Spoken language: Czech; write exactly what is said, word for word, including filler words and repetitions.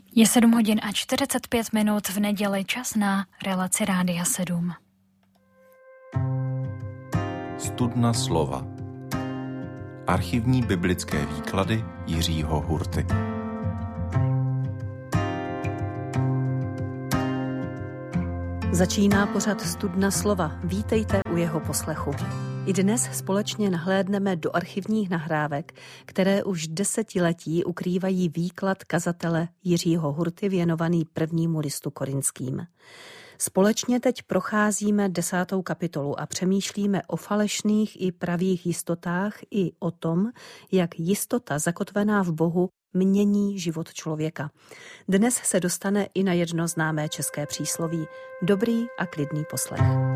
Je sedm hodin a čtyřicet pět minut v neděli, čas na relaci Rádia sedm. Studna slova. Archivní biblické výklady Jiřího Hurty. Začíná pořad Studna slova. Vítejte u jeho poslechu. I dnes společně nahlédneme do archivních nahrávek, které už desetiletí ukrývají výklad kazatele Jiřího Hurty věnovaný prvnímu listu Korinským. Společně teď procházíme desátou kapitolu a přemýšlíme o falešných i pravých jistotách i o tom, jak jistota zakotvená v Bohu mění život člověka. Dnes se dostane i na jedno známé české přísloví. Dobrý a klidný poslech.